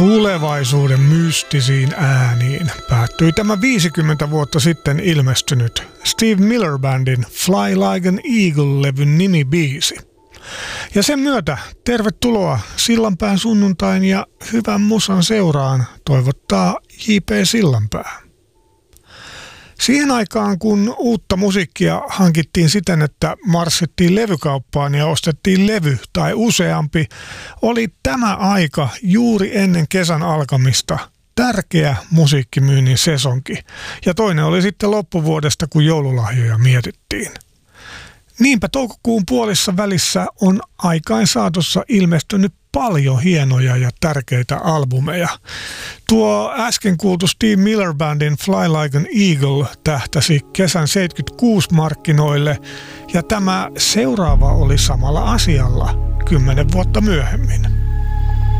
Tulevaisuuden mystisiin ääniin päättyi tämä 50 vuotta sitten ilmestynyt Steve Miller Bandin Fly Like an Eagle-levyn nimibiisi. Ja sen myötä tervetuloa Sillanpään sunnuntain ja hyvän musan seuraan toivottaa J.P. Sillanpää. Siihen aikaan, kun uutta musiikkia hankittiin siten, että marssittiin levykauppaan ja ostettiin levy tai useampi, oli tämä aika juuri ennen kesän alkamista tärkeä musiikkimyynnin sesonki. Ja toinen oli sitten loppuvuodesta, kun joululahjoja mietittiin. Niinpä toukokuun puolissa välissä on aikain saatossa ilmestynyt paljon hienoja ja tärkeitä albumeja. Tuo äsken kuultu Steve Miller Bandin Fly Like an Eagle tähtäsi kesän 76 markkinoille ja tämä seuraava oli samalla asialla 10 vuotta myöhemmin.